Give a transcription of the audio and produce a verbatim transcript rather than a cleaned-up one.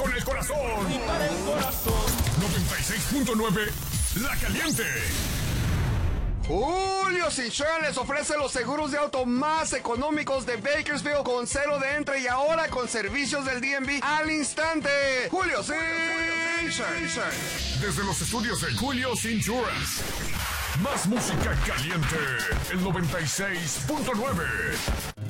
con el corazón. Y para el corazón. noventa y seis punto nueve La Caliente. Julio's Insurance les ofrece los seguros de auto más económicos de Bakersfield con cero de entre y ahora con servicios del D M V al instante. Julio's Insurance. Desde los estudios de Julio's Insurance. Más música caliente. El noventa y seis punto nueve.